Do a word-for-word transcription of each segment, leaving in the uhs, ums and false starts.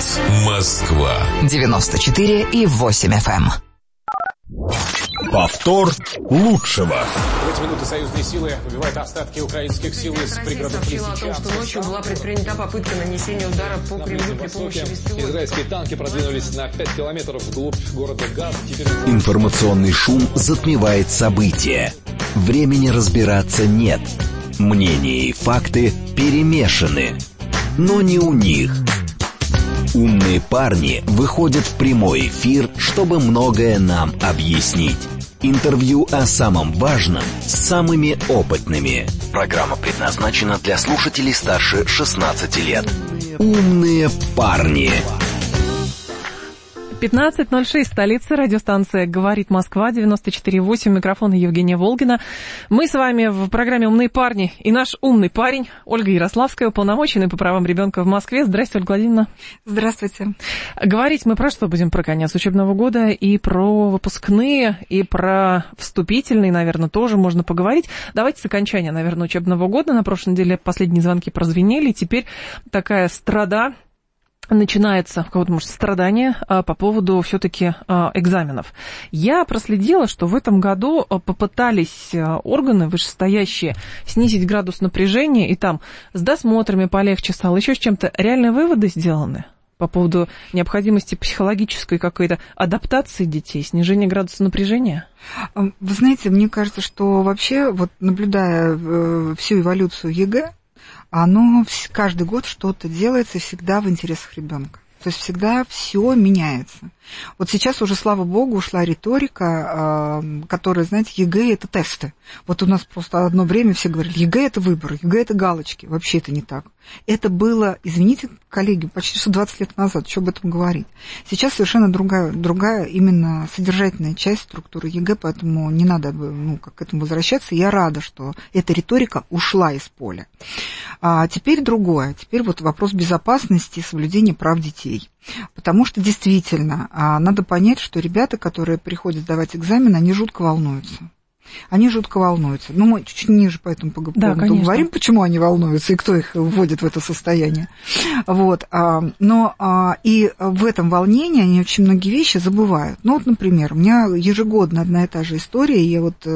Голос Москва. девяносто четыре и восемь эф эм. Повтор лучшего. В эти минуты союзные силы выбивают остатки украинских сил из пригородов сообщила о том, что ночью была предпринята попытка нанесения удара по Кремлю при помощи беспилотников. Израильские танки продвинулись на пять километров вглубь города Газ. Теперь... Информационный шум затмевает события. Времени разбираться нет. Мнения и факты перемешаны. Но не у них. Умные парни выходят в прямой эфир, чтобы многое нам объяснить. Интервью о самом важном с самыми опытными. Программа предназначена для слушателей старше шестнадцати лет. Умные парни. пятнадцать ноль шесть, столица, радиостанция «Говорит Москва», девяносто четыре и восемь, микрофон Евгения Волгина. Мы с вами в программе «Умные парни» и наш умный парень Ольга Ярославская, уполномоченный по правам ребенка в Москве. Здравствуйте, Ольга Владимировна. Здравствуйте. Говорить мы про что будем? Про конец учебного года и про выпускные, и про вступительные, наверное, тоже можно поговорить. Давайте с окончания, наверное, учебного года. На прошлой неделе последние звонки прозвенели, теперь такая страда. Начинается какое-то, может, страдание а, по поводу все-таки а, экзаменов. Я проследила, что в этом году а, попытались а, органы вышестоящие снизить градус напряжения, и там с досмотрами полегче стало, еще с чем-то. Реальные выводы сделаны по поводу необходимости психологической какой-то адаптации детей, снижения градуса напряжения? Вы знаете, мне кажется, что вообще, вот наблюдая всю эволюцию ЕГЭ, оно каждый год что-то делается всегда в интересах ребенка. То есть всегда все меняется. Вот сейчас уже, слава богу, ушла риторика, которая, знаете, ЕГЭ – это тесты. Вот у нас просто одно время все говорили, ЕГЭ – это выборы, ЕГЭ – это галочки. Вообще это не так. Это было, извините, коллеги, почти что двадцать лет назад, что об этом говорить. Сейчас совершенно другая, другая именно содержательная часть структуры ЕГЭ, поэтому не надо, ну, как к этому возвращаться. Я рада, что эта риторика ушла из поля. А теперь другое. Теперь вот вопрос безопасности и соблюдения прав детей. Потому что действительно надо понять, что ребята, которые приходят сдавать экзамен, они жутко волнуются. Они жутко волнуются. Ну, мы чуть ниже по этому поводу да, говорим, почему они волнуются и кто их вводит в это состояние. Вот. Но и в этом волнении они очень многие вещи забывают. Ну, вот, например, у меня ежегодно одна и та же история. Я вот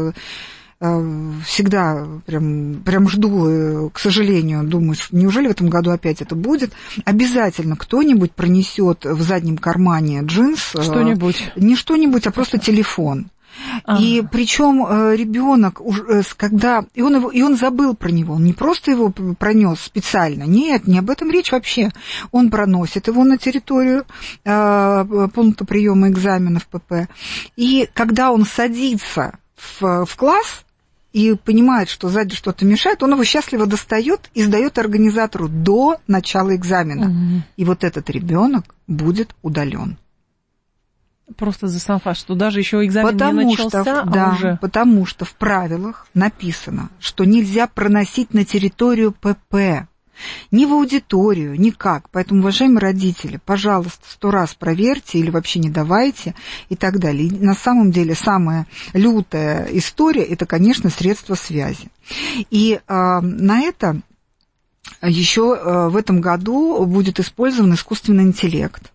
всегда прям, прям жду, к сожалению, думаю, неужели в этом году опять это будет. Обязательно кто-нибудь пронесет в заднем кармане джинс. Что-нибудь. Не что-нибудь, а просто телефон. А-а-а. И причем ребенок, когда и он, его, и он забыл про него, он не просто его пронес специально, нет, не об этом речь вообще. Он проносит его на территорию э, пункта приема экзаменов ПП. И когда он садится в, в класс и понимает, что сзади что-то мешает, он его счастливо достает и сдает организатору до начала экзамена. Угу. И вот этот ребенок будет удален. Просто за сам факт, что даже еще экзамен потому не начался, что, а да, уже... потому что в правилах написано, что нельзя проносить на территорию ПП, ни в аудиторию, никак. Поэтому, уважаемые родители, пожалуйста, сто раз проверьте или вообще не давайте и так далее. И на самом деле самая лютая история – это, конечно, средства связи. И э, на это еще э, в этом году будет использован искусственный интеллект.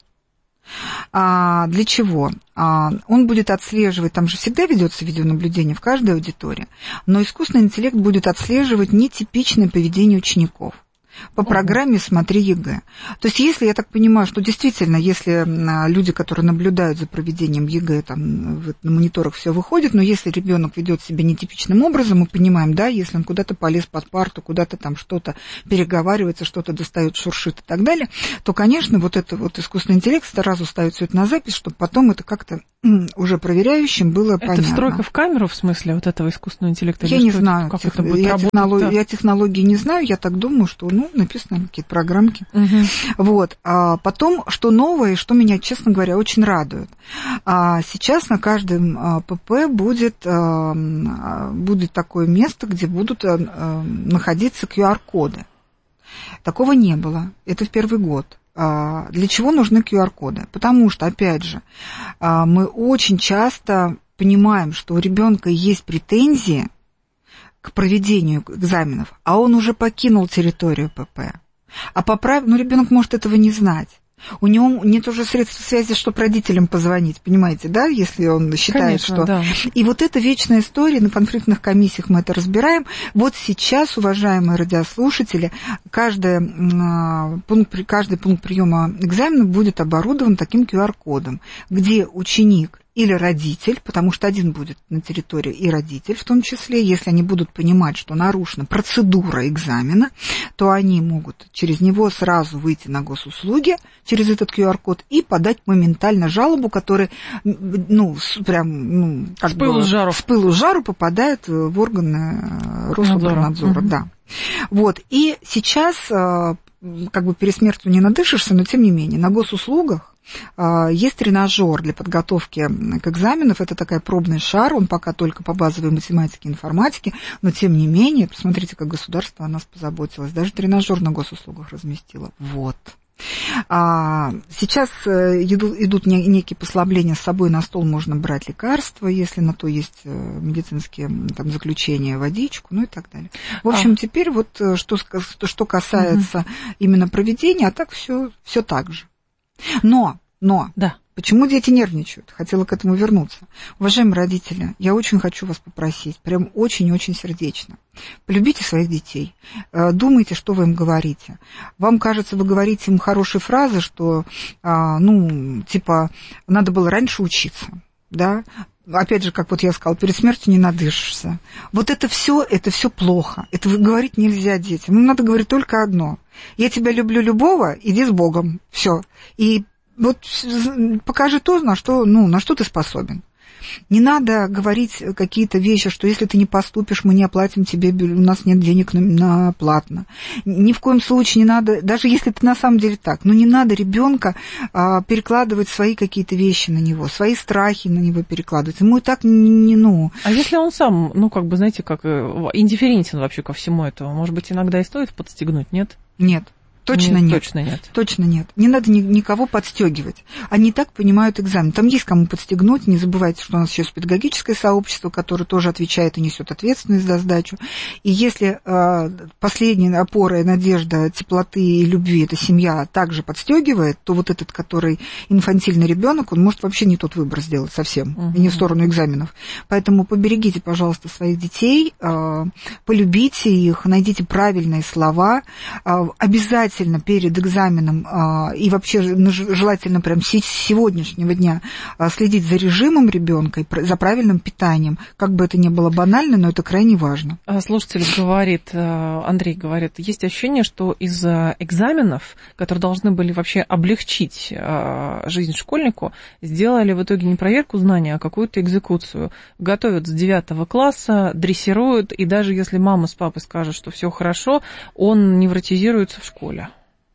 А для чего? А, он будет отслеживать, там же всегда ведется видеонаблюдение в каждой аудитории, но искусственный интеллект будет отслеживать нетипичное поведение учеников по программе «Смотри ЕГЭ». То есть, если, я так понимаю, что действительно, если люди, которые наблюдают за проведением ЕГЭ, там на мониторах все выходит, но если ребенок ведет себя нетипичным образом, мы понимаем, да, если он куда-то полез под парту, куда-то там что-то переговаривается, что-то достает, шуршит и так далее, то, конечно, вот это вот искусственный интеллект сразу ставит все это на запись, чтобы потом это как-то уже проверяющим было это понятно. Это встройка в камеру, в смысле, вот этого искусственного интеллекта? Я не знаю, как тех, это будет я, работать, технолог, да? я технологии не знаю, я так думаю, что, ну, написано какие-то программки. Угу. Вот. А потом, что новое, что меня, честно говоря, очень радует. А сейчас на каждом ПП будет, будет такое место, где будут находиться ку ар коды. Такого не было. Это в первый год. Для чего нужны ку ар коды? Потому что, опять же, мы очень часто понимаем, что у ребенка есть претензии к проведению экзаменов, а он уже покинул территорию ПП. А по правилам, ну, ребенок может этого не знать. У него нет уже средств связи, чтобы родителям позвонить, понимаете, да, если он считает, Конечно, что... Да. И вот эта вечная история, на конфликтных комиссиях мы это разбираем. Вот сейчас, уважаемые радиослушатели, каждый пункт, каждый пункт приема экзамена будет оборудован таким ку ар кодом, где ученик или родитель, потому что один будет на территории и родитель в том числе, если они будут понимать, что нарушена процедура экзамена, то они могут через него сразу выйти на госуслуги, через этот ку ар код, и подать моментально жалобу, которая, ну, прям, ну, как с пылу бы, с жару. с пылу с жару попадает в органы Роспотребнадзора, угу. да. Вот, и сейчас, как бы перед смертью не надышишься, но тем не менее, на госуслугах есть тренажер для подготовки к экзаменам. Это такой пробный шар, он пока только по базовой математике и информатике, но тем не менее, посмотрите, как государство о нас позаботилось. Даже тренажер на госуслугах разместило. Вот. А сейчас идут, идут некие послабления, с собой на стол можно брать лекарства, если на то есть медицинские там, заключения, водичку, ну и так далее. В общем, а. теперь вот что, что касается угу. именно проведения, а так все, все так же. Но, но, да. Почему дети нервничают? Хотела к этому вернуться. Уважаемые родители, я очень хочу вас попросить, прям очень-очень сердечно. Полюбите своих детей, думайте, что вы им говорите. Вам кажется, вы говорите им хорошие фразы, что, ну, типа, надо было раньше учиться, да? Опять же, как вот я сказала, перед смертью не надышишься. Вот это все, это все плохо. Это говорить нельзя детям. Им надо говорить только одно. Я тебя люблю любого, иди с Богом. Все. И вот покажи то, на что, ну, на что ты способен. Не надо говорить какие-то вещи, что если ты не поступишь, мы не оплатим тебе, у нас нет денег на, на платно. Ни в коем случае не надо, даже если это на самом деле так, но не надо ребенка а, перекладывать свои какие-то вещи на него, свои страхи на него перекладывать. Ему и так не, ну... А если он сам, ну, как бы, знаете, как индифферентен вообще ко всему этому, может быть, иногда и стоит подстегнуть, нет? Нет. Точно нет, нет. Точно нет. Точно нет. Не надо ни, никого подстегивать. Они так понимают экзамен. Там есть кому подстегнуть. Не забывайте, что у нас еще есть педагогическое сообщество, которое тоже отвечает и несет ответственность за сдачу. И если э, последняя опора и надежда теплоты и любви эта семья также подстегивает, то вот этот, который инфантильный ребенок, он может вообще не тот выбор сделать совсем, угу. и не в сторону экзаменов. Поэтому поберегите, пожалуйста, своих детей, э, полюбите их, найдите правильные слова, э, обязательно перед экзаменом а, и вообще желательно прям с сегодняшнего дня а, следить за режимом ребенка и за правильным питанием. Как бы это ни было банально, но это крайне важно. Слушатель говорит, Андрей говорит, есть ощущение, что из-за экзаменов, которые должны были вообще облегчить а, жизнь школьнику, сделали в итоге не проверку знаний, а какую-то экзекуцию. Готовят с девятого класса, дрессируют, и даже если мама с папой скажут, что все хорошо, он невротизируется в школе.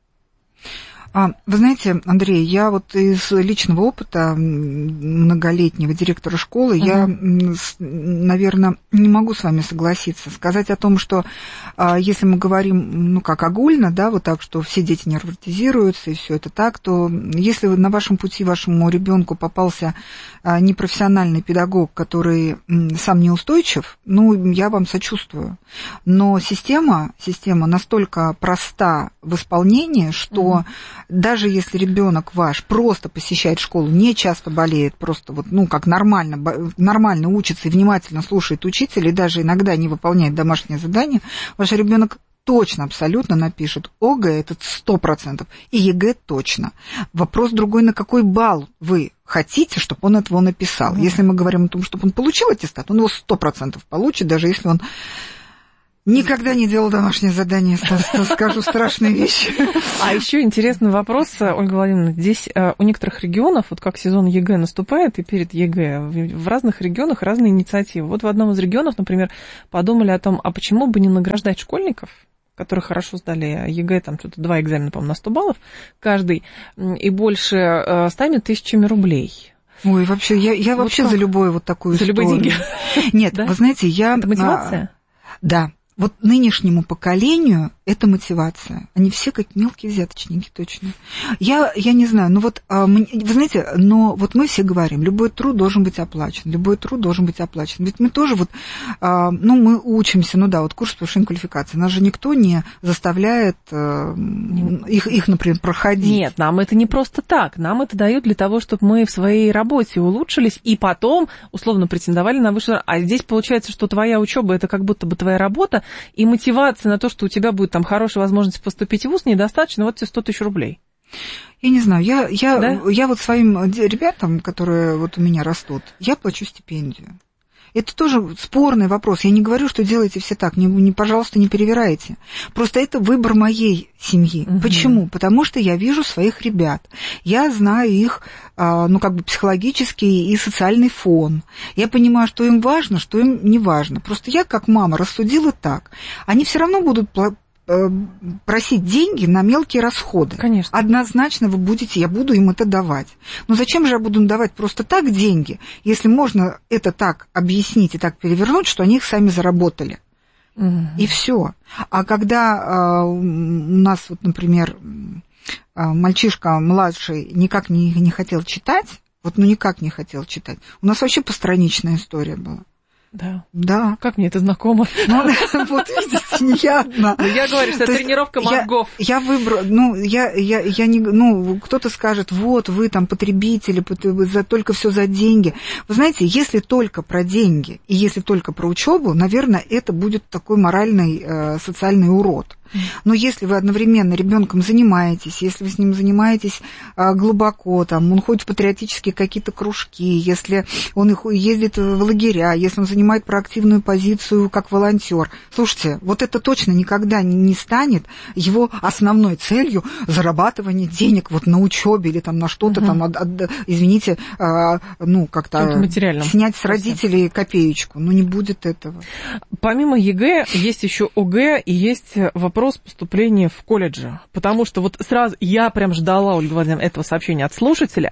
А, вы знаете, Андрей, я вот из личного опыта многолетнего директора школы, uh-huh. я, наверное, не могу с вами согласиться. Сказать о том, что если мы говорим, ну, как огульно, да, вот так, что все дети невротизируются и все это так, то если на вашем пути вашему ребенку попался непрофессиональный педагог, который сам неустойчив, ну, я вам сочувствую. Но система, система настолько проста в исполнении, что uh-huh. даже если ребенок ваш просто посещает школу, не часто болеет, просто вот, ну, как нормально, нормально учится и внимательно слушает учителя, и даже иногда не выполняет домашнее задание, ваш ребенок точно, абсолютно напишет ОГЭ, это сто процентов, и ЕГЭ точно. Вопрос другой, на какой балл вы хотите, чтобы он этого написал. Mm-hmm. Если мы говорим о том, чтобы он получил аттестат, он его сто процентов получит, даже если он никогда не делал домашнее задание, скажу страшные вещи. А еще интересный вопрос, Ольга Владимировна. Здесь у некоторых регионов, вот как сезон ЕГЭ наступает, и перед ЕГЭ, в разных регионах разные инициативы. Вот в одном из регионов, например, подумали о том, а почему бы не награждать школьников, которые хорошо сдали ЕГЭ, там что-то два экзамена, по-моему, на сто баллов каждый, и больше ста тысячами рублей. Ой, вообще, я, я вот вообще как? за любое вот такую за историю. За любые деньги? Нет, да? Вы знаете, я... Это мотивация? А, да. Вот нынешнему поколению это мотивация. Они все как мелкие взяточники, точно. Я, я не знаю, ну вот, вы знаете, но вот мы все говорим, любой труд должен быть оплачен, любой труд должен быть оплачен. Ведь мы тоже вот, ну, мы учимся, ну да, вот курс повышения квалификации, нас же никто не заставляет их, их, например, проходить. Нет, нам это не просто так, нам это дают для того, чтобы мы в своей работе улучшились и потом, условно, претендовали на высшее. А здесь получается, что твоя учеба это как будто бы твоя работа, и мотивация на то, что у тебя будет там хорошая возможность поступить в вуз, недостаточно, вот тебе сто тысяч рублей. Я не знаю, я, я, да? я вот своим ребятам, которые вот у меня растут, я плачу стипендию. Это тоже спорный вопрос. Я не говорю, что делайте все так. Не, не, пожалуйста, не перевирайте. Просто это выбор моей семьи. Угу. Почему? Потому что я вижу своих ребят. Я знаю их, ну, как бы психологический и социальный фон. Я понимаю, что им важно, что им не важно. Просто я, как мама, рассудила так. Они все равно будут просить деньги на мелкие расходы. Конечно. Однозначно вы будете, я буду им это давать. Но зачем же я буду им давать просто так деньги, если можно это так объяснить и так перевернуть, что они их сами заработали? Угу. И все. А когда у нас, вот, например, мальчишка младший никак не, не хотел читать, вот ну никак не хотел читать, у нас вообще постраничная история была. Да. Да. Как мне это знакомо? Ну, вот видите, не я одна. Ну, я говорю, что это тренировка мозгов. Я, я выбрала, ну, я, я, я не, ну, кто-то скажет, вот, вы там потребители, за, только все за деньги. Вы знаете, если только про деньги и если только про учебу, наверное, это будет такой моральный, э, социальный урод. Но если вы одновременно ребенком занимаетесь, если вы с ним занимаетесь а, глубоко, там, он ходит в патриотические какие-то кружки, если он их ездит в лагеря, если он занимает проактивную позицию как волонтер, слушайте, вот это точно никогда не станет его основной целью зарабатывание денег вот на учебе или там на что-то, угу. там, от, от, извините, а, ну, как-то снять с родителей копеечку. Ну, не будет этого. Помимо ЕГЭ есть еще ОГЭ и есть вопрос Вопрос поступления в колледжи, потому что вот сразу я прям ждала, Ольга Владимировна, этого сообщения от слушателя.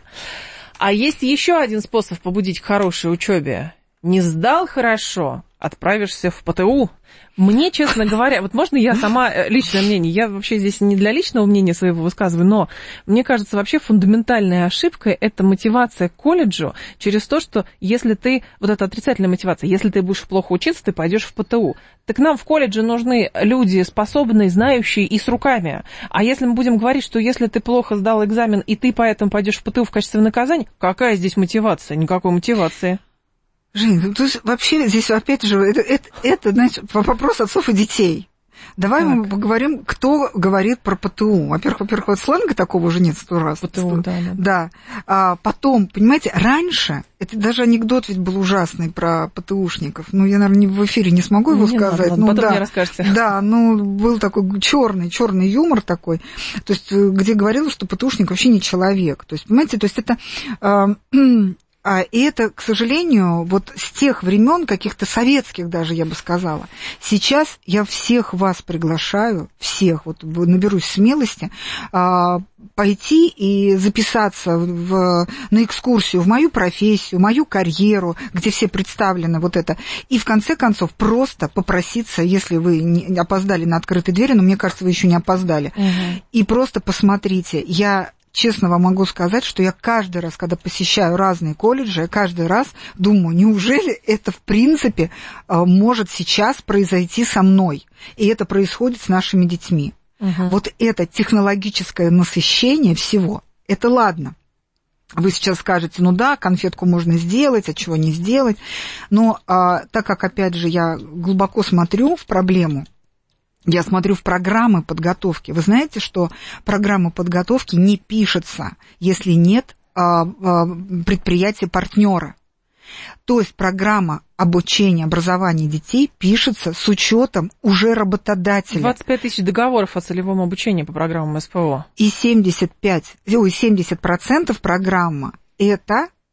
А есть еще один способ побудить к хорошей учебе. Не сдал хорошо, отправишься в ПТУ. Мне, честно говоря, вот можно я сама, личное мнение, я вообще здесь не для личного мнения своего высказываю, но мне кажется, вообще фундаментальной ошибкой это мотивация к колледжу через то, что если ты, вот эта отрицательная мотивация, если ты будешь плохо учиться, ты пойдешь в ПТУ. Так нам в колледже нужны люди способные, знающие и с руками. А если мы будем говорить, что если ты плохо сдал экзамен, и ты поэтому пойдешь в ПТУ в качестве наказания, какая здесь мотивация? Никакой мотивации. Жень, то есть вообще здесь опять же, это, это, это значит, вопрос отцов и детей. Давай так. мы поговорим, кто говорит про ПТУ. Во-первых, во-первых, вот сленга такого уже нет сто раз. ПТУ, да, да. Да. А потом, понимаете, раньше, это даже анекдот ведь был ужасный про ПТУшников. Ну, я, наверное, в эфире не смогу его не сказать. Надо, ну, потом да, мне расскажете. Да, ну, был такой черный, черный юмор такой, то есть, где говорилось, что ПТУшник вообще не человек. То есть, понимаете, то есть это... И это, к сожалению, вот с тех времен, каких-то советских даже, я бы сказала. Сейчас я всех вас приглашаю, всех, вот наберусь смелости, пойти и записаться в, на экскурсию в мою профессию, мою карьеру, где все представлены вот это. И в конце концов просто попроситься, если вы не опоздали на открытые двери, но мне кажется, вы еще не опоздали, угу. и просто посмотрите, я... Честно вам могу сказать, что я каждый раз, когда посещаю разные колледжи, я каждый раз думаю, неужели это в принципе может сейчас произойти со мной? И это происходит с нашими детьми. Угу. Вот это технологическое насыщение всего, это ладно. Вы сейчас скажете, ну да, конфетку можно сделать, а чего не сделать. Но а, так как, опять же, я глубоко смотрю в проблему, я смотрю в программы подготовки. Вы знаете, что программа подготовки не пишется, если нет а, а, предприятия-партнера. То есть программа обучения, образования детей пишется с учетом уже работодателя. двадцать пять тысяч договоров о целевом обучении по программам СПО. И семьдесят пять, ой, семьдесят процентов программа – это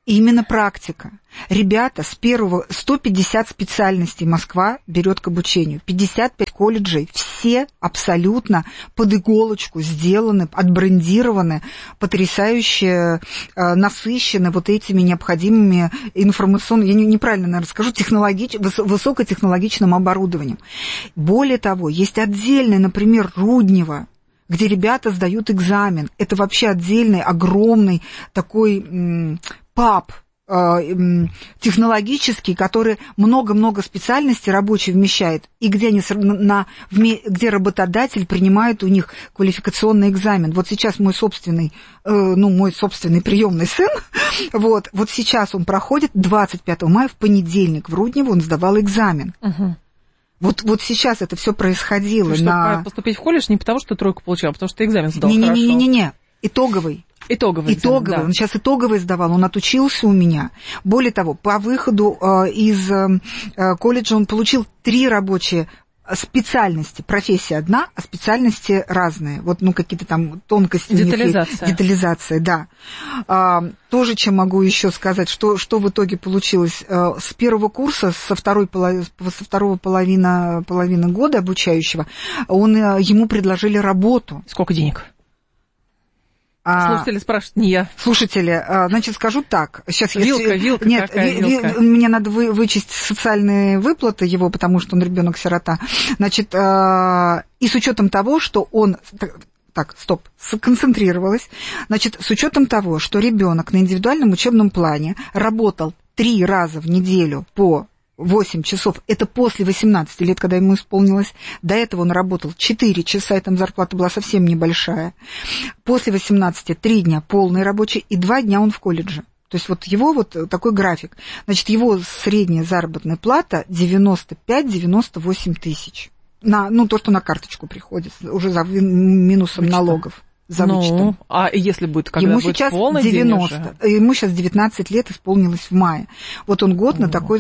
Именно практика. Ребята, с первого сто пятьдесят специальностей Москва берет к обучению. пятьдесят пять колледжей, все абсолютно под иголочку сделаны, отбрендированы, потрясающе э, насыщены вот этими необходимыми информационными, я не, неправильно, наверное, скажу, технологич, высокотехнологичным оборудованием. Более того, есть отдельный, например, Руднево, где ребята сдают экзамен. Это вообще отдельный, огромный такой м, паб э, м, технологический, который много-много специальностей рабочих вмещает, и где, они, на, где работодатель принимает у них квалификационный экзамен. Вот сейчас мой собственный, э, ну, мой собственный приемный сын, вот, вот сейчас он проходит двадцать пятого мая, в понедельник в Руднево он сдавал экзамен. Угу. Вот, вот сейчас это все происходило. Чтобы на... поступить в колледж не потому, что тройку получил, а потому что экзамен сдал не, хорошо. Не-не-не, итоговый. Итоговый. Итоговый. Экзамен, да. Он сейчас итоговый сдавал, он отучился у меня. Более того, по выходу э, из э, колледжа он получил три рабочие специальности. Профессия одна, а специальности разные. Вот, ну, какие-то там тонкости. Детализация. Детализация, да. А, тоже, чем могу еще сказать, что, что в итоге получилось. А, с первого курса, со, второй, со второго половины, половины года обучающего, он, ему предложили работу. Сколько денег? А, слушатели спрашивают, не я. Слушатели, значит, скажу так. Сейчас вилка, я... вилка, Нет, какая ви, вилка? Ви, мне надо вы, вычесть социальные выплаты его, потому что он ребенок-сирота. Значит, и с учетом того, что он... Так, стоп, сконцентрировалась. Значит, с учетом того, что ребенок на индивидуальном учебном плане работал три раза в неделю по восемь часов, это после восемнадцати лет, когда ему исполнилось. До этого он работал четыре часа, и там зарплата была совсем небольшая. После восемнадцати три дня полный рабочий, и два дня он в колледже. То есть вот его вот такой график. Значит, его средняя заработная плата девяносто пять - девяносто восемь тысяч. На, ну, то, что на карточку приходит, уже за минусом Вычета. налогов. За ну, вычетом. А если будет, когда ему будет сейчас полный девяносто, день уже? Ему сейчас девятнадцать лет исполнилось в мае. Вот он год О. на такой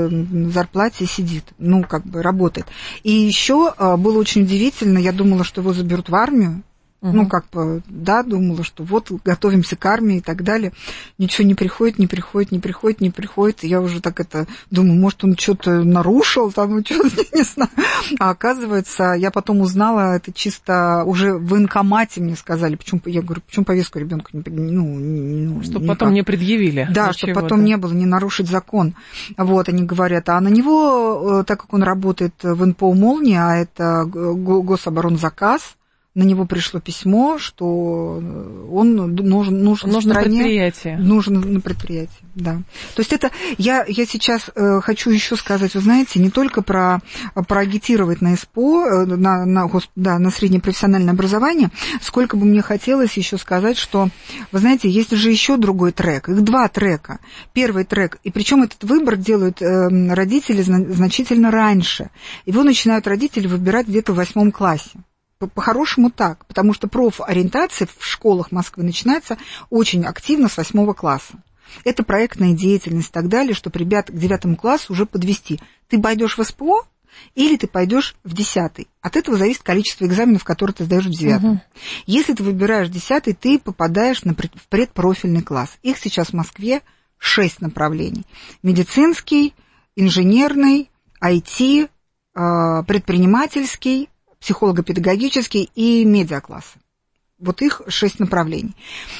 зарплате сидит, ну, как бы работает. И еще было очень удивительно, я думала, что его заберут в армию. Угу. Ну, как бы, да, думала, что вот готовимся к армии и так далее. Ничего не приходит, не приходит, не приходит, не приходит. И я уже так это думаю, может, он что-то нарушил, там, что-то, не знаю. А оказывается, я потом узнала, это чисто уже в военкомате мне сказали, почему, я говорю, почему повестку ребенку не, ну, ну, чтобы никак. потом не предъявили. Да, чтобы потом не было, не нарушить закон. Вот, они говорят, а на него, так как он работает в эн пэ о «Молния», а это гособоронзаказ, на него пришло письмо, что он нужен, нужен, нужен в стране, на предприятии. Нужен на предприятии, да. То есть это я, я сейчас э, хочу еще сказать, вы знаете, не только про проагитировать на СПО, на, на, да, на среднее профессиональное образование, сколько бы мне хотелось еще сказать, что, вы знаете, есть же еще другой трек, их два трека. Первый трек, и причем этот выбор делают э, родители значительно раньше. Его начинают родители выбирать где-то в восьмом классе. По-хорошему так, потому что профориентация в школах Москвы начинается очень активно с восьмого класса. Это проектная деятельность и так далее, чтобы ребят к девятому классу уже подвести. Ты пойдешь в СПО или ты пойдешь в десятый. От этого зависит количество экзаменов, которые ты сдаешь в девятом. Угу. Если ты выбираешь десятый, ты попадаешь на пред, в предпрофильный класс. Их сейчас в Москве шесть направлений. Медицинский, инженерный, ай ти, предпринимательский, психолого-педагогический и медиаклассы. Вот их шесть направлений.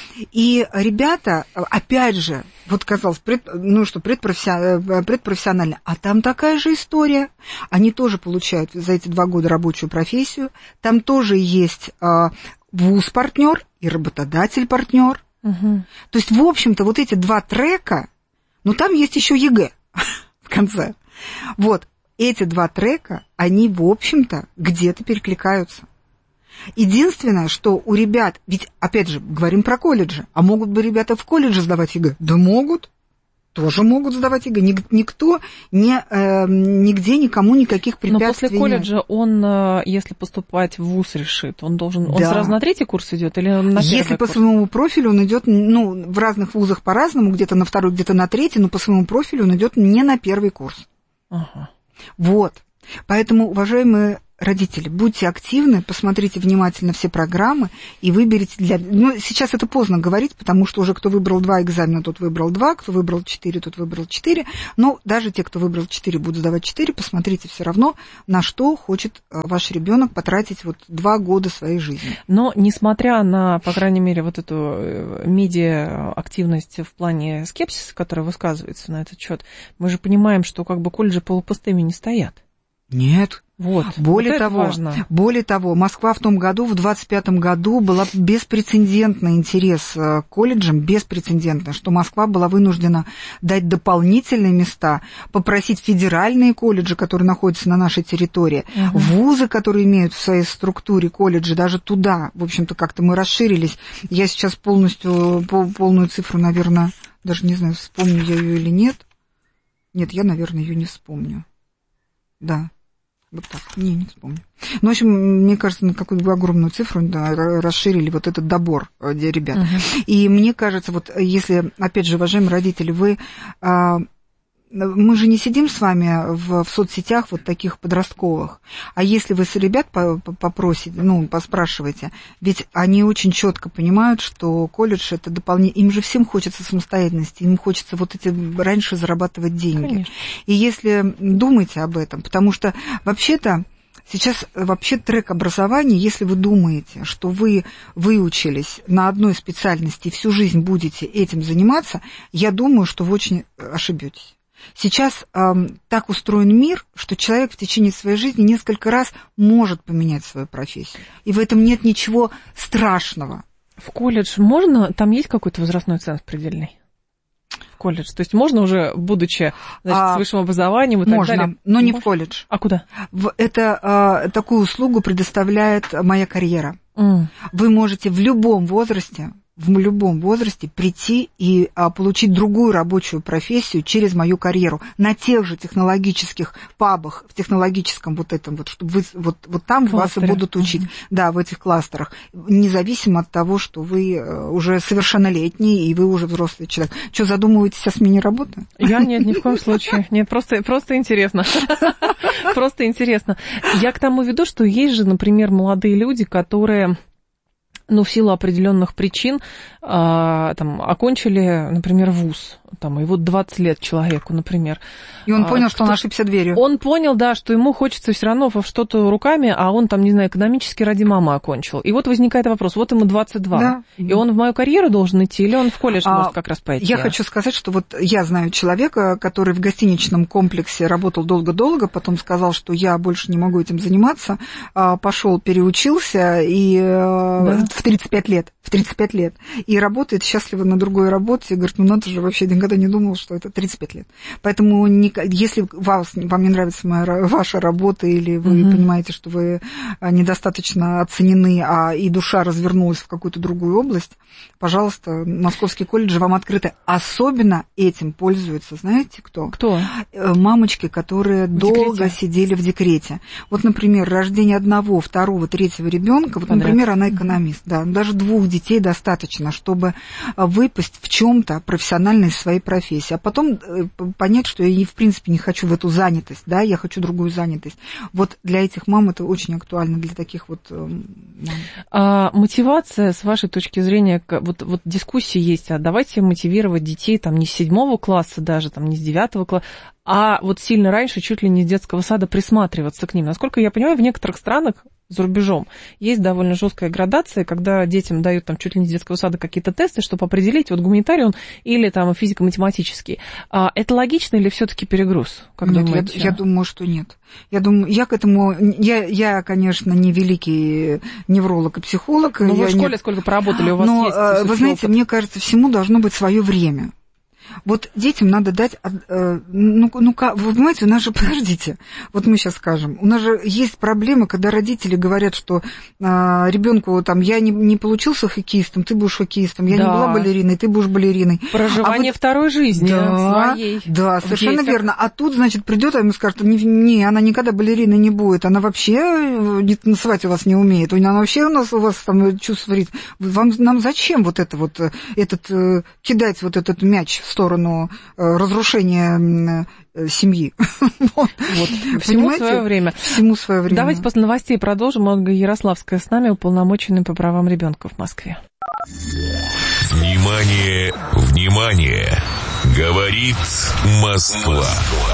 И ребята, опять же, вот казалось, пред, ну что, предпрофессионально, предпрофессионально, а там такая же история. Они тоже получают за эти два года рабочую профессию. Там тоже есть а, вуз-партнер и работодатель-партнер. Угу. То есть, в общем-то, вот эти два трека, но там есть еще ЕГЭ в конце. Вот. Эти два трека, они, в общем-то, где-то перекликаются. Единственное, что у ребят, ведь, опять же, говорим про колледжи, а могут бы ребята в колледже сдавать ЕГЭ? Да могут, тоже могут сдавать ЕГЭ. Никто, не, э, нигде никому никаких препятствий нет. Но после колледжа он, если поступать в вуз решит, он должен, он да. сразу на третий курс идет или на первый Если по курс? своему профилю он идет, ну, в разных вузах по-разному, где-то на второй, где-то на третий, но по своему профилю он идет не на первый курс. Ага. Вот. Поэтому, уважаемые родители, будьте активны, посмотрите внимательно все программы и выберите для... Ну, сейчас это поздно говорить, потому что уже кто выбрал два экзамена, тот выбрал два, кто выбрал четыре, тот выбрал четыре. Но даже те, кто выбрал четыре, будут сдавать четыре, посмотрите все равно, на что хочет ваш ребенок потратить вот два года своей жизни. Но, несмотря на, по крайней мере, вот эту медиа-активность в плане скепсиса, которая высказывается на этот счет, мы же понимаем, что как бы колледжи полупустыми не стоят. Нет. Вот. Более вот того, более того, Москва в том году, в двадцать пятом году, была беспрецедентный интерес к колледжам, беспрецедентно, что Москва была вынуждена дать дополнительные места, попросить федеральные колледжи, которые находятся на нашей территории, угу. вузы, которые имеют в своей структуре колледжи, даже туда, в общем-то, как-то мы расширились. Я сейчас полностью, полную цифру, наверное, даже не знаю, вспомню я ее или нет. Нет, я, наверное, ее не вспомню. Да. Вот так, не, не вспомню. Ну, в общем, мне кажется, на какую-то огромную цифру да, расширили вот этот добор ребят. Uh-huh. И мне кажется, вот если, опять же, уважаемые родители, вы... А, мы же не сидим с вами в, в соцсетях вот таких подростковых. А если вы с ребят попросите, ну, поспрашиваете, ведь они очень четко понимают, что колледж это дополнение. Им же всем хочется самостоятельности, им хочется вот эти раньше зарабатывать деньги. Конечно. И если думаете об этом, потому что вообще-то сейчас вообще трек образования, если вы думаете, что вы выучились на одной специальности и всю жизнь будете этим заниматься, я думаю, что вы очень ошибетесь. Сейчас э, так устроен мир, что человек в течение своей жизни несколько раз может поменять свою профессию. И в этом нет ничего страшного. В колледж можно? Там есть какой-то возрастной ценз предельный? В колледж? То есть можно уже, будучи значит, а, с высшим образованием и так можно, далее? но не можно? В колледж. А куда? В, это э, такую услугу предоставляет «Моя карьера». Mm. Вы можете в любом возрасте... в любом возрасте прийти и а, получить другую рабочую профессию через мою карьеру на тех же технологических пабах, в технологическом вот этом вот, чтобы вы, вот, вот там Кластеры. Вас и будут учить, uh-huh. да, в этих кластерах, независимо от того, что вы уже совершеннолетний и вы уже взрослый человек. Что, задумываетесь о смене работы? Я нет, ни в коем случае. Нет, просто, просто интересно. Просто интересно. Я к тому веду, что есть же, например, молодые люди, которые... ну, в силу определенных причин, а, там, окончили, например, вуз, там, и вот двадцать лет человеку, например. И он а, понял, что он ошибся дверью. Он понял, да, что ему хочется все равно во что-то руками, а он, там, не знаю, экономически ради мамы окончил. И вот возникает вопрос, вот ему двадцать два, да. И он в мою карьеру должен идти, или он в колледж а, может как раз пойти? Я хочу сказать, что вот я знаю человека, который в гостиничном комплексе работал долго-долго, потом сказал, что я больше не могу этим заниматься, пошел, переучился, и да. в тридцать пять лет, в тридцать пять лет, и работает счастливо на другой работе, и говорит, ну надо же, вообще никогда не думал, что это тридцать пять лет. Поэтому не, если вас, вам не нравится моя, ваша работа, или вы mm-hmm. понимаете, что вы недостаточно оценены, а и душа развернулась в какую-то другую область, пожалуйста, московские колледжи вам открыты. Особенно этим пользуются, знаете, кто? Кто? Мамочки, которые в долго декрете. Сидели в декрете. Вот, например, рождение одного, второго, третьего ребенка, вот, например, она экономист, да, даже двух детей достаточно, чтобы выпасть в чем-то профессионально из своей профессии, а потом понять, что я, в принципе, не хочу в эту занятость, да, я хочу другую занятость. Вот для этих мам это очень актуально, для таких вот мам. А мотивация, с вашей точки зрения, вот, вот дискуссии есть, а давайте мотивировать детей там не с седьмого класса даже, там не с девятого класса, а вот сильно раньше, чуть ли не с детского сада, присматриваться к ним. Насколько я понимаю, в некоторых странах за рубежом есть довольно жесткая градация, когда детям дают там чуть ли не с детского сада какие-то тесты, чтобы определить, вот гуманитарий он или там физико-математический. А это логично или все-таки перегруз? Как нет, думаете? Я, я думаю, что нет. Я думаю, я к этому, я, я конечно, не великий невролог и психолог. Ну, вы в школе не... сколько поработали, у вас но, есть. Вы знаете, опыт. Мне кажется, всему должно быть свое время. Вот детям надо дать, ну, ну, вы понимаете, у нас же, подождите, вот мы сейчас скажем, у нас же есть проблема, когда родители говорят, что а, ребенку там, я не, не получился хоккеистом, ты будешь хоккеистом, я да. не была балериной, ты будешь балериной. Проживание а вот, второй жизни да, своей. Да, совершенно детях. Верно. А тут, значит, придет, а ему скажет, не, не, она никогда балериной не будет, она вообще не танцевать у вас не умеет, она вообще у нас у вас там чувство ритма. Вам, нам зачем вот это вот, этот, кидать вот этот мяч сторону разрушения семьи. Вот. Всему свое время. Всему свое время. Давайте после новостей продолжим. Ольга Ярославская с нами, уполномоченный по правам ребенка в Москве. Внимание, внимание! Говорит Москва.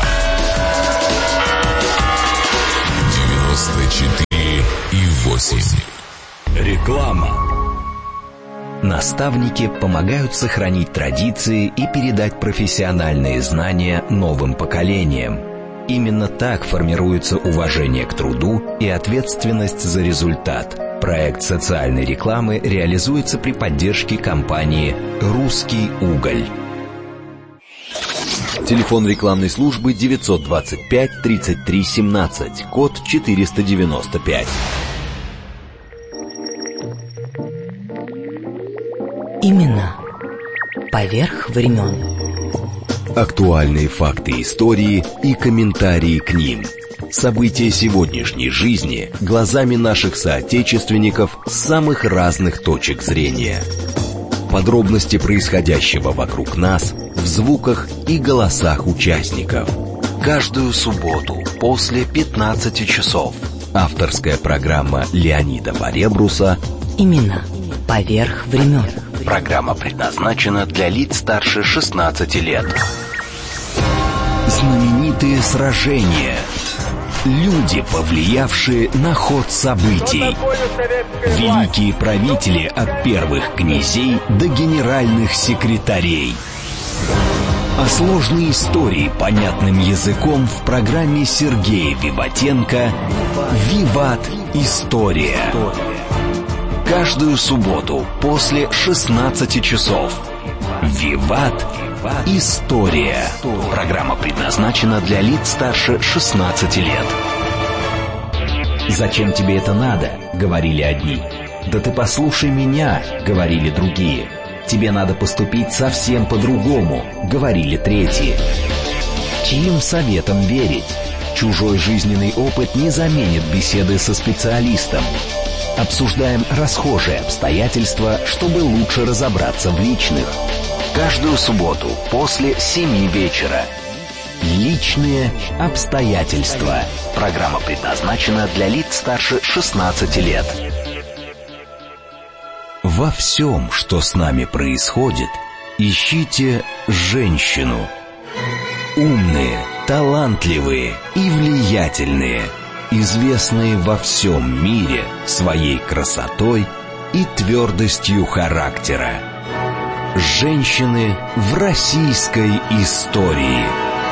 девяносто четыре и восемь. Реклама. Наставники помогают сохранить традиции и передать профессиональные знания новым поколениям. Именно так формируется уважение к труду и ответственность за результат. Проект социальной рекламы реализуется при поддержке компании «Русский уголь». Телефон рекламной службы девятьсот двадцать пять тридцать три семнадцать, код четыреста девяносто пять. Имена поверх времен. Актуальные факты истории и комментарии к ним. События сегодняшней жизни глазами наших соотечественников с самых разных точек зрения. Подробности происходящего вокруг нас в звуках и голосах участников. Каждую субботу после пятнадцати часов. Авторская программа Леонида Баребруса Имена поверх времен. Программа предназначена для лиц старше шестнадцати лет. Знаменитые сражения. Люди, повлиявшие на ход событий. Великие правители от первых князей до генеральных секретарей. О сложной истории понятным языком в программе Сергея Виватенко «Виват. История». Каждую субботу после шестнадцати часов. «Виват. История». Программа предназначена для лиц старше шестнадцати лет. «Зачем тебе это надо?» — говорили одни. «Да ты послушай меня», — говорили другие. «Тебе надо поступить совсем по-другому», — говорили третьи. Чьим советом верить? Чужой жизненный опыт не заменит беседы со специалистом. Обсуждаем расхожие обстоятельства, чтобы лучше разобраться в личных. Каждую субботу после семи вечера. Личные обстоятельства. Программа предназначена для лиц старше шестнадцати лет. Во всем, что с нами происходит, ищите женщину. Умные, талантливые и влиятельные, известные во всем мире своей красотой и твердостью характера. Женщины в российской истории.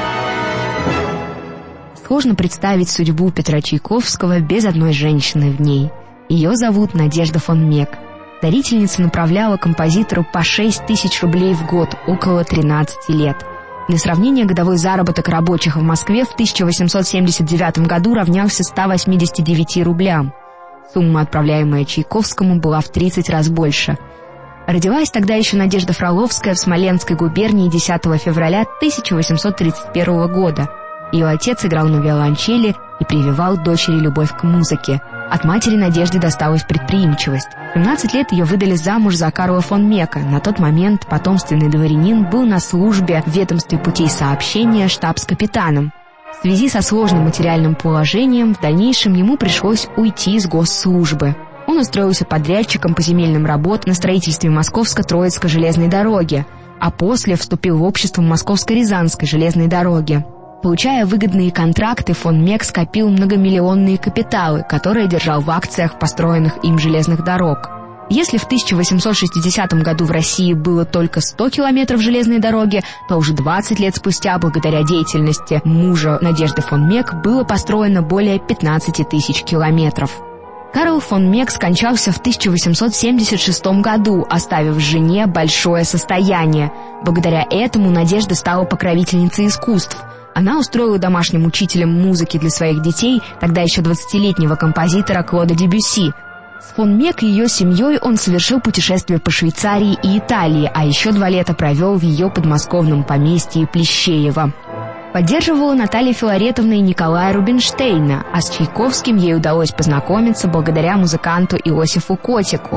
Сложно представить судьбу Петра Чайковского без одной женщины в ней. Ее зовут Надежда фон Мек. Дарительница направляла композитору по шесть тысяч рублей в год, около тринадцати лет. Для сравнения, годовой заработок рабочих в Москве в тысяча восемьсот семьдесят девятом году равнялся ста восьмидесяти девяти рублям. Сумма, отправляемая Чайковскому, была в тридцать раз больше. Родилась тогда еще Надежда Фроловская в Смоленской губернии десятого февраля тысяча восемьсот тридцать первого года. Ее отец играл на виолончели и прививал дочери любовь к музыке. От матери Надежде досталась предприимчивость. В семнадцать лет ее выдали замуж за Карла фон Мека. На тот момент потомственный дворянин был на службе в ведомстве путей сообщения штабс-капитаном. В связи со сложным материальным положением в дальнейшем ему пришлось уйти из госслужбы. Он устроился подрядчиком по земельным работам на строительстве Московско-Троицкой железной дороги, а после вступил в общество Московско-Рязанской железной дороги. Получая выгодные контракты, фон Мек скопил многомиллионные капиталы, которые держал в акциях построенных им железных дорог. Если в тысяча восемьсот шестидесятом году в России было только сто километров железной дороги, то уже двадцать лет спустя, благодаря деятельности мужа Надежды фон Мек, было построено более пятнадцати тысяч километров. Карл фон Мек скончался в тысяча восемьсот семьдесят шестом году, оставив жене большое состояние. Благодаря этому Надежда стала покровительницей искусств. Она устроила домашним учителем музыки для своих детей тогда еще двадцатилетнего композитора Клода Дебюсси. С фон Мек и ее семьей он совершил путешествие по Швейцарии и Италии, а еще два лета провел в ее подмосковном поместье Плещеево. Поддерживала Наталья Филаретовна и Николая Рубинштейна, а с Чайковским ей удалось познакомиться благодаря музыканту Иосифу Котику.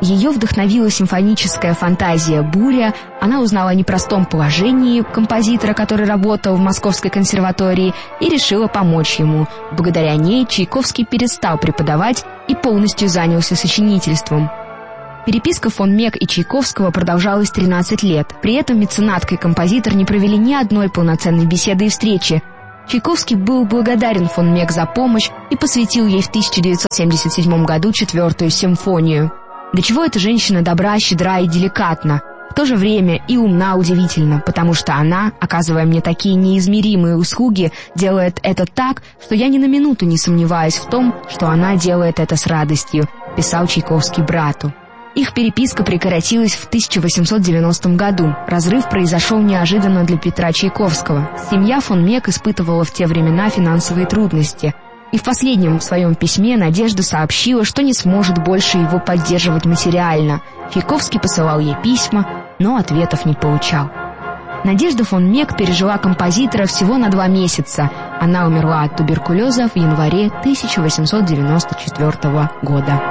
Ее вдохновила симфоническая фантазия «Буря». Она узнала о непростом положении композитора, который работал в Московской консерватории, и решила помочь ему. Благодаря ней Чайковский перестал преподавать и полностью занялся сочинительством. Переписка фон Мек и Чайковского продолжалась тринадцать лет. При этом меценатка и композитор не провели ни одной полноценной беседы и встречи. Чайковский был благодарен фон Мек за помощь и посвятил ей в тысяча девятьсот семьдесят седьмом году четвертую симфонию. До чего эта женщина добра, щедра и деликатна, в то же время и умна удивительно, потому что она, оказывая мне такие неизмеримые услуги, делает это так, что я ни на минуту не сомневаюсь в том, что она делает это с радостью, писал Чайковский брату. Их переписка прекратилась в тысяча восемьсот девяностом году. Разрыв произошел неожиданно для Петра Чайковского. Семья фон Мек испытывала в те времена финансовые трудности. И в последнем своем письме Надежда сообщила, что не сможет больше его поддерживать материально. Чайковский посылал ей письма, но ответов не получал. Надежда фон Мек пережила композитора всего на два месяца. Она умерла от туберкулеза в январе тысяча восемьсот девяносто четвёртого года.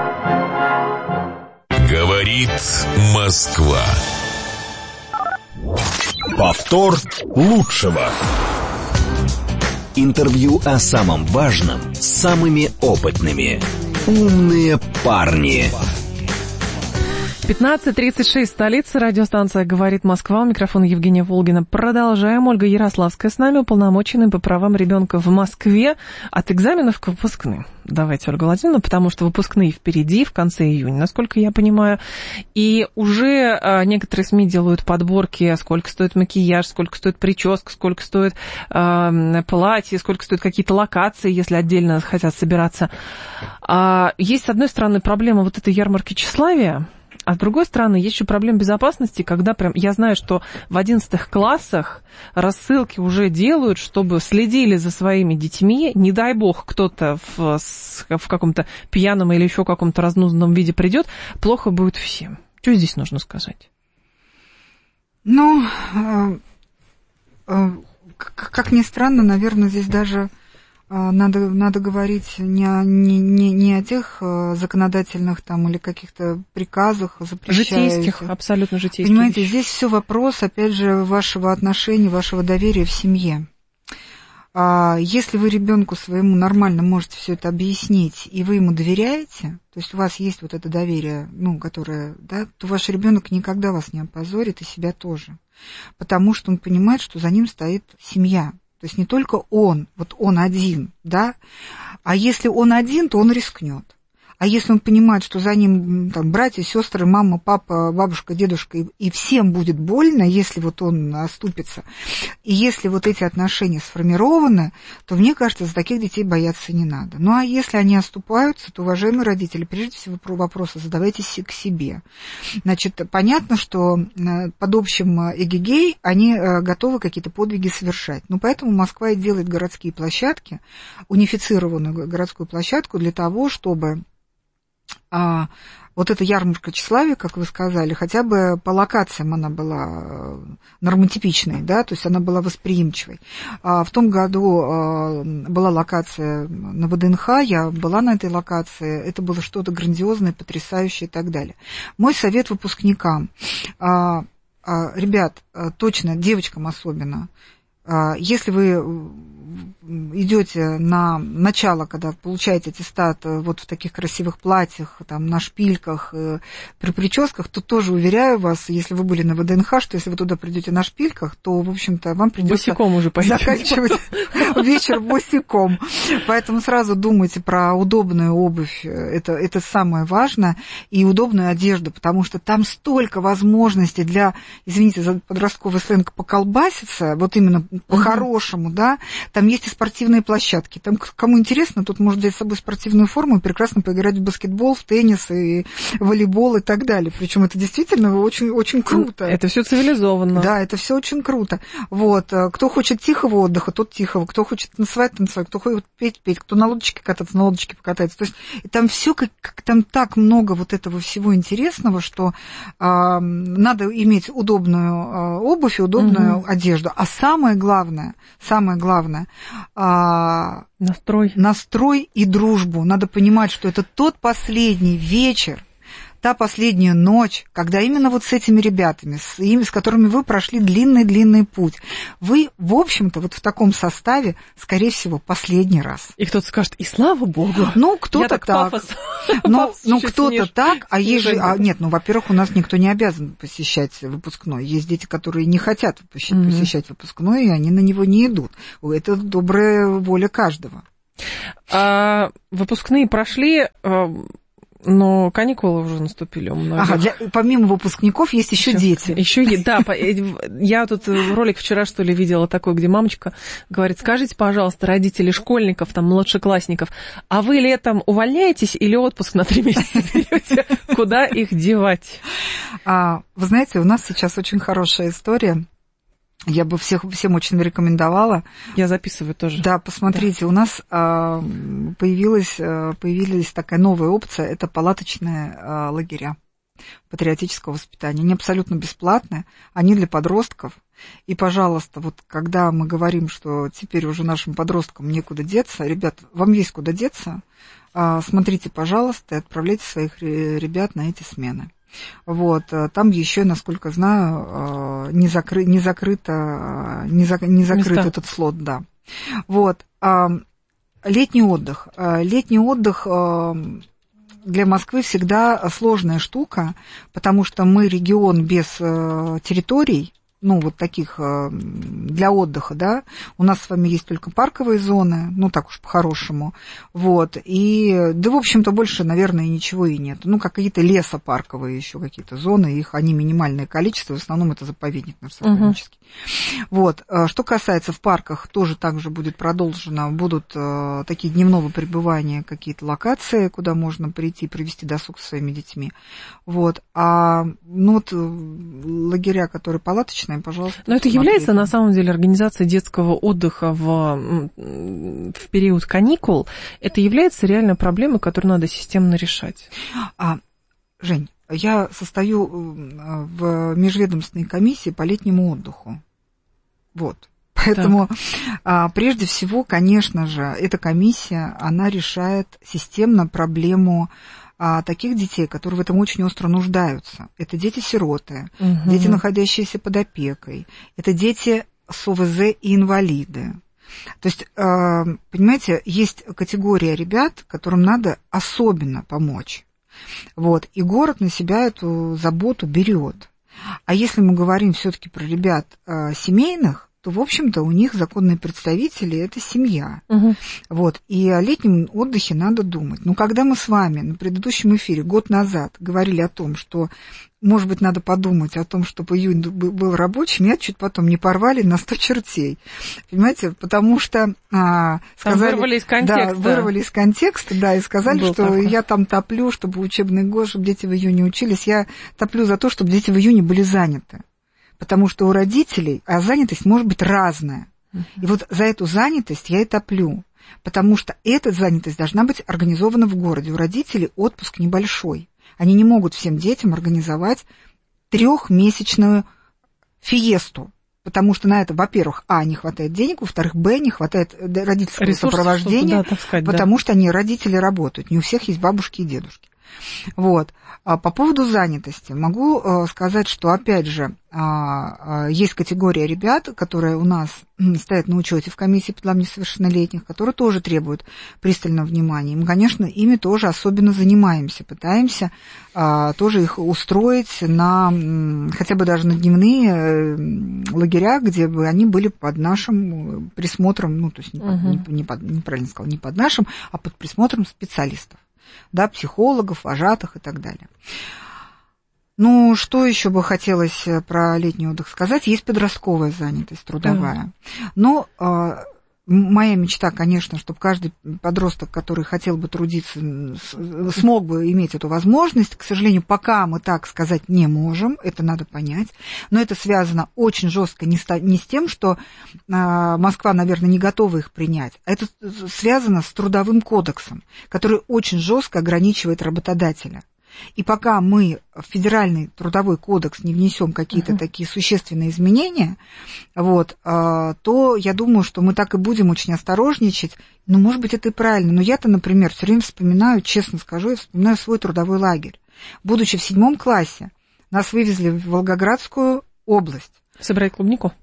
Говорит Москва. Повтор лучшего. Интервью о самом важном с самыми опытными. Умные парни. пятнадцать тридцать шесть, столица, радиостанция «Говорит Москва», у микрофона Евгения Волгина. Продолжаем. Ольга Ярославская с нами, уполномоченная по правам ребенка в Москве, от экзаменов к выпускным. Давайте, Ольга Владимировна, потому что выпускные впереди, в конце июня, насколько я понимаю. И уже а, некоторые СМИ делают подборки, сколько стоит макияж, сколько стоит прическа, сколько стоит а, платье, сколько стоят какие-то локации, если отдельно хотят собираться. А, есть, с одной стороны, проблема вот этой ярмарки тщеславия, а с другой стороны, есть еще проблема безопасности, когда прям, я знаю, что в одиннадцатых классах рассылки уже делают, чтобы следили за своими детьми, не дай бог, кто-то в, в каком-то пьяном или еще каком-то разнузданном виде придет, плохо будет всем. Что здесь нужно сказать? Ну, э, э, как ни странно, наверное, здесь даже Надо, надо говорить не о, не, не, не о тех законодательных там или каких-то приказах, запрещающих. Житейских, абсолютно житейских. Понимаете, вещей. Здесь все вопрос, опять же, вашего отношения, вашего доверия в семье. Если вы ребенку своему нормально можете все это объяснить, и вы ему доверяете, то есть у вас есть вот это доверие, ну, которое, да, то ваш ребенок никогда вас не опозорит, и себя тоже. Потому что он понимает, что за ним стоит семья. То есть не только он, вот он один, да, а если он один, то он рискнет. А если он понимает, что за ним там, братья, сестры, мама, папа, бабушка, дедушка, и, и всем будет больно, если вот он оступится, и если вот эти отношения сформированы, то, мне кажется, за таких детей бояться не надо. Ну, а если они оступаются, то, уважаемые родители, прежде всего вопросы задавайте к себе. Значит, понятно, что под общим эгегей они готовы какие-то подвиги совершать. Ну, поэтому Москва и делает городские площадки, унифицированную городскую площадку для того, чтобы А, вот эта ярмарка тщеславия, как вы сказали, хотя бы по локациям она была нормотипичной, да, то есть она была восприимчивой. А, в том году а, была локация на ВДНХ, я была на этой локации, это было что-то грандиозное, потрясающее и так далее. Мой совет выпускникам, а, а, ребят, а, точно, девочкам особенно, а, если вы идете на начало, когда получаете аттестат вот в таких красивых платьях, там, на шпильках, при прическах, то тоже уверяю вас, если вы были на ВДНХ, что если вы туда придете на шпильках, то, в общем-то, вам придется уже заканчивать вечер босиком. Поэтому сразу думайте про удобную обувь, это, это самое важное, и удобную одежду, потому что там столько возможностей для, извините за подростковый сленг, поколбаситься, вот именно по-хорошему, mm-hmm. да, там есть и спортивные площадки. Там, кому интересно, тут можно взять с собой спортивную форму и прекрасно поиграть в баскетбол, в теннис, и волейбол и так далее. Причем это действительно очень, очень круто. Это все цивилизованно. Да, это все очень круто. Вот. Кто хочет тихого отдыха, тот тихого. Кто хочет танцевать, танцевать. Кто хочет петь, петь. Кто на лодочке кататься, на лодочке покатается. То есть и там все, как, как там так много вот этого всего интересного, что а, надо иметь удобную а, обувь и удобную угу. одежду. А самое главное, самое главное, а, настрой. настрой и дружбу. Надо понимать, что это тот последний вечер, та последняя ночь, когда именно вот с этими ребятами, с, ими, с которыми вы прошли длинный-длинный путь, вы, в общем-то, вот в таком составе, скорее всего, последний раз. И кто-то скажет, и слава богу. Ну, кто-то так. так. Пафос, ну, пафос ну кто-то так, а есть же... А, не нет, ну, во-первых, у нас никто не обязан посещать выпускной. Есть дети, которые не хотят посещать, mm-hmm. посещать выпускной, и они на него не идут. Это добрая воля каждого. А, выпускные прошли... Но каникулы уже наступили у многих. Ага, для, помимо выпускников есть еще, еще дети. Еще, да, я тут ролик вчера, что ли, видела такой, где мамочка говорит, скажите, пожалуйста, родители школьников, там, младшеклассников, а вы летом увольняетесь или отпуск на три месяца берете? Куда их девать? А, вы знаете, у нас сейчас очень хорошая история. Я бы всех, всем очень рекомендовала. Я записываю тоже. Да, посмотрите, да. У нас а, появилась, появилась такая новая опция, это палаточные а, лагеря патриотического воспитания. Они абсолютно бесплатные, они для подростков. И, пожалуйста, вот когда мы говорим, что теперь уже нашим подросткам некуда деться, ребят, вам есть куда деться, а, смотрите, пожалуйста, и отправляйте своих ребят на эти смены. Вот, там еще, насколько знаю, не, закры, не закрыто, не, за, не закрыт Места. Этот слот, да. Вот, летний отдых. Летний отдых для Москвы всегда сложная штука, потому что мы регион без территорий, ну, вот таких для отдыха, да, у нас с вами есть только парковые зоны, ну, так уж по-хорошему, вот, и, да, в общем-то, больше, наверное, ничего и нет, ну, какие-то лесопарковые еще какие-то зоны, их, они минимальное количество, в основном это заповедник наш сахарнический. Uh-huh. Вот, что касается в парках, тоже также будет продолжено, будут такие дневного пребывания, какие-то локации, куда можно прийти, провести досуг со своими детьми, вот, а, ну, вот, лагеря, которые палаточные, пожалуйста. Но это является, на самом деле, организация детского отдыха в, в период каникул, это является реальной проблемой, которую надо системно решать. А, Жень, я состою в межведомственной комиссии по летнему отдыху. Вот. Поэтому, а, прежде всего, конечно же, эта комиссия, она решает системно проблему а, таких детей, которые в этом очень остро нуждаются. Это дети-сироты, угу. дети, находящиеся под опекой, это дети с о вэ зэ и инвалиды. То есть, а, понимаете, есть категория ребят, которым надо особенно помочь. Вот. И город на себя эту заботу берет. А если мы говорим все-таки про ребят а, семейных, то, в общем-то, у них законные представители – это семья. Угу. Вот. И о летнем отдыхе надо думать. Но когда мы с вами на предыдущем эфире год назад говорили о том, что, может быть, надо подумать о том, чтобы июнь был рабочим, меня чуть потом не порвали на сто чертей. Понимаете? Потому что а, сказали… Вырвали из контекста. Да, вырвали из контекста, да, и сказали, был что такой. Я там топлю, чтобы учебный год, чтобы дети в июне учились. Я топлю за то, чтобы дети в июне были заняты. Потому что у родителей, а занятость может быть разная. Uh-huh. И вот за эту занятость я и топлю. Потому что эта занятость должна быть организована в городе. У родителей отпуск небольшой. Они не могут всем детям организовать трехмесячную фиесту. Потому что на это, во-первых, а, не хватает денег, во-вторых, б, не хватает родительского ресурсов, сопровождения, да, сказать, потому да. что они, родители, работают. Не у всех есть бабушки и дедушки. Вот. По поводу занятости могу сказать, что, опять же, есть категория ребят, которые у нас стоят на учете в комиссии по делам несовершеннолетних, которые тоже требуют пристального внимания. Мы, конечно, ими тоже особенно занимаемся, пытаемся тоже их устроить на, хотя бы даже на дневные лагеря, где бы они были под нашим присмотром, ну, то есть не, угу. не, не под, неправильно сказал, не под нашим, а под присмотром специалистов. Да, психологов, вожатых и так далее. Ну, что еще бы хотелось про летний отдых сказать? Есть подростковая занятость трудовая. Да. Но э, моя мечта, конечно, чтобы каждый подросток, который хотел бы трудиться, смог бы иметь эту возможность. К сожалению, пока мы так сказать не можем, это надо понять. Но это связано очень жестко не с тем, что Москва, наверное, не готова их принять, а это связано с трудовым кодексом, который очень жестко ограничивает работодателя. И пока мы в федеральный трудовой кодекс не внесем какие-то uh-huh. такие существенные изменения, вот, то я думаю, что мы так и будем очень осторожничать. Ну, может быть, это и правильно. Но я-то, например, все время вспоминаю, честно скажу, я вспоминаю свой трудовой лагерь. Будучи в седьмом классе, нас вывезли в Волгоградскую область. Собирать клубнику?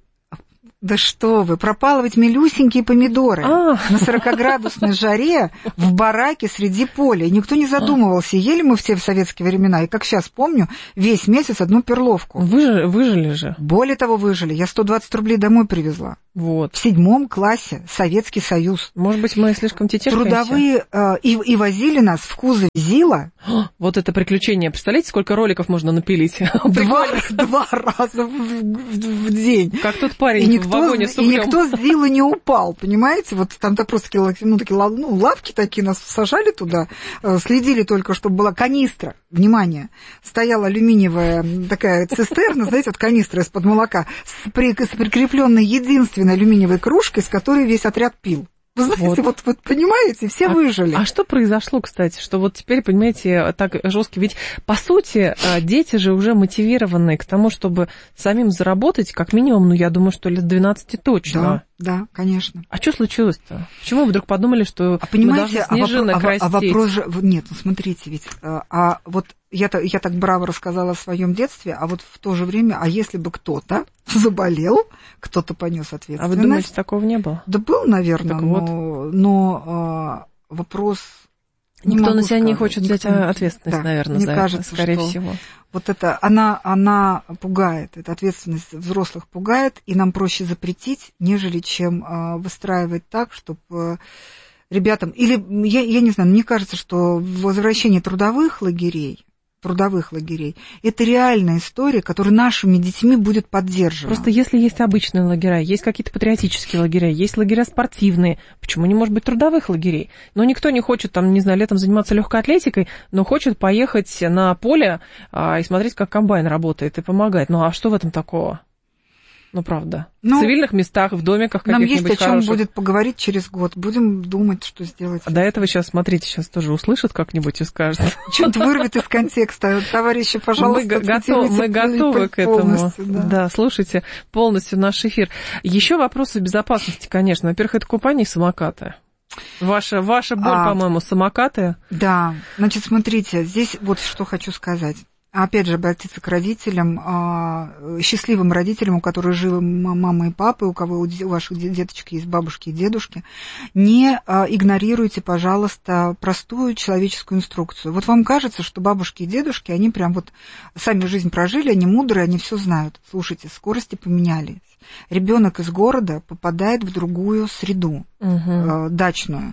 Да что вы, пропалывать милюсенькие помидоры а. на сорокаградусной жаре в бараке среди поля. И никто не задумывался. Ели мы все в советские времена. И, как сейчас помню, весь месяц одну перловку. Выжили, выжили же. Более того, выжили. Я сто двадцать рублей домой привезла. Вот. В седьмом классе Советский Союз. Может быть, мы слишком тетешкаемся? Трудовые, э, и, и возили нас в кузове ЗИЛа. Вот это приключение. Представляете, сколько роликов можно напилить? Два, два раза в, в, в день. Как тот парень и никто, в вагоне с углем. И никто с ЗИЛа не упал, понимаете? Вот там-то просто ну, такие ну, лавки такие, нас сажали туда, следили только, чтобы была канистра. Внимание, стояла алюминиевая такая цистерна, знаете, вот канистра из-под молока, с, при, с прикрепленной единственной алюминиевой кружкой, с которой весь отряд пил. Вы знаете, вот, вот, вот понимаете, все а, выжили. А что произошло, кстати, что вот теперь, понимаете, так жестко, ведь по сути дети же уже мотивированы к тому, чтобы самим заработать, как минимум, ну я думаю, что лет двенадцати точно. Да, да, конечно. А что случилось-то? Почему вы вдруг подумали, что а понимаете, мы должны снежинок а, растить? А вопрос же, нет, ну смотрите, ведь, а вот я, я так браво рассказала о своем детстве, а вот в то же время, а если бы кто-то заболел, кто-то понес ответственность. А вы думаете, такого не было? Да был, наверное, так но, вот. но а, вопрос... Никто на себя сказать. не хочет взять Никто... ответственность, да, наверное, мне за кажется, это, скорее что всего. Вот это, она, она пугает, эта ответственность взрослых пугает, и нам проще запретить, нежели чем а, выстраивать так, чтобы... А, ребятам... Или, я, я не знаю, мне кажется, что возвращение трудовых лагерей, трудовых лагерей. Это реальная история, которая нашими детьми будет поддержана. Просто если есть обычные лагеря, есть какие-то патриотические лагеря, есть лагеря спортивные, почему не может быть трудовых лагерей? Но никто не хочет, там, не знаю, летом заниматься легкой атлетикой, но хочет поехать на поле а, и смотреть, как комбайн работает, и помогать. Ну а что в этом такого? Ну, правда. Ну, в цивильных местах, в домиках каких-нибудь хороших. Нам есть о чем хороших. будет поговорить через год. Будем думать, что сделать. А до этого сейчас, смотрите, сейчас тоже услышат как-нибудь и скажут. Что-то вырвет из контекста. Товарищи, пожалуйста, мы, готов, мы готовы к этому. Да. да, слушайте полностью наш эфир. Еще вопросы безопасности, конечно. Во-первых, это купание и самокаты. Ваша, ваша боль, а, по-моему, самокаты. Да. Значит, смотрите, здесь вот что хочу сказать. Опять же, обратиться к родителям, счастливым родителям, у которых живы мама и папа, у кого у ваших деточек есть бабушки и дедушки. Не игнорируйте, пожалуйста, простую человеческую инструкцию. Вот вам кажется, что бабушки и дедушки, они прям вот сами жизнь прожили, они мудрые, они все знают. Слушайте, скорости поменялись. Ребенок из города попадает в другую среду, угу. дачную.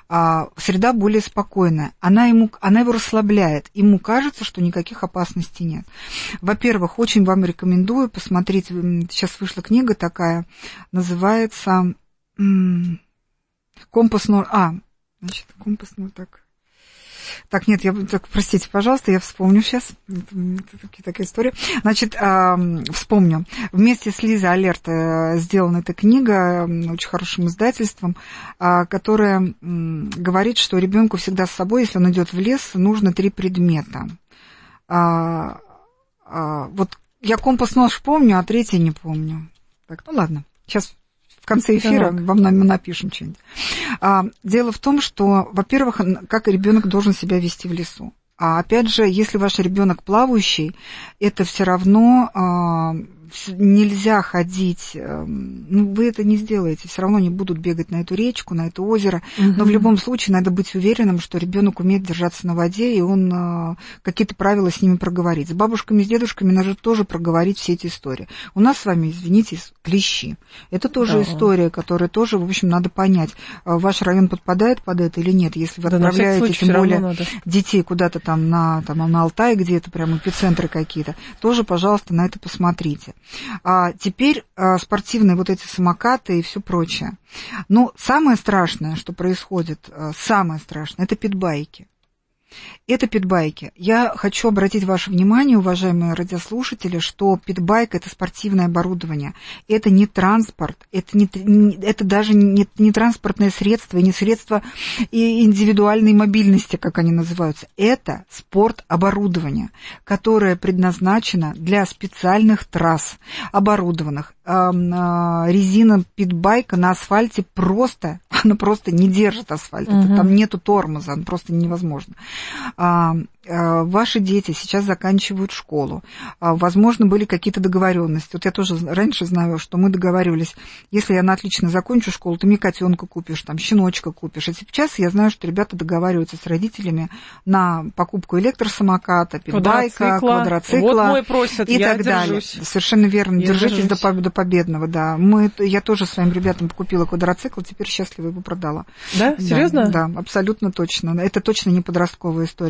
А среда более спокойная, она, ему, она его расслабляет, ему кажется, что никаких опасностей нет. Во-первых, очень вам рекомендую посмотреть, сейчас вышла книга такая, называется «Компас Норд». А, значит, «Компас Норд», так... Так, нет, я, так, простите, пожалуйста, я вспомню сейчас. Это такая история. Значит, э, вспомню. Вместе с Лизой Алерт э, сделана эта книга очень хорошим издательством, э, которая э, говорит, что ребенку всегда с собой, если он идет в лес, нужно три предмета. Э, э, вот я компас-нож помню, а третий не помню. Так, ну ладно, сейчас... В конце эфира так. вам напишем что-нибудь. А, дело в том, что, во-первых, как ребенок должен себя вести в лесу. А опять же, если ваш ребенок плавающий, это все равно а, нельзя ходить, ну, вы это не сделаете, все равно не будут бегать на эту речку, на это озеро, угу. но в любом случае надо быть уверенным, что ребенок умеет держаться на воде, и он а, какие-то правила с ними проговорит. С бабушками, с дедушками надо тоже проговорить все эти истории. У нас с вами, извините, клещи. Это тоже да. история, которую тоже, в общем, надо понять, ваш район подпадает под это или нет. Если вы да, отправляете, тем более, детей куда-то там на, там на Алтай, где это прям эпицентры какие-то, тоже, пожалуйста, на это посмотрите. А теперь а, спортивные вот эти самокаты и все прочее. Но самое страшное, что происходит, а, самое страшное, это питбайки. Это питбайки. Я хочу обратить ваше внимание, уважаемые радиослушатели, что питбайк – это спортивное оборудование. Это не транспорт, это, не, это даже не, не транспортное средство, не средство индивидуальной мобильности, как они называются. Это спортоборудование, которое предназначено для специальных трасс, оборудованных. Резина питбайка на асфальте просто, она просто не держит асфальт. Uh-huh. Это, там нету тормоза, просто невозможно. ваши дети сейчас заканчивают школу, возможно, были какие-то договоренности. Вот я тоже раньше знаю, что мы договаривались, если я на отлично закончу школу, ты мне котенка купишь, там, щеночка купишь. А сейчас я знаю, что ребята договариваются с родителями на покупку электросамоката, питбайка, квадроцикла вот мой просят, и я так держусь. далее. Совершенно верно. Я Держитесь держусь. до, до победного, да. Мы, я тоже своим ребятам купила квадроцикл, теперь счастливо его продала. Да? Серьезно? Да, да, абсолютно точно. Это точно не подростковая история.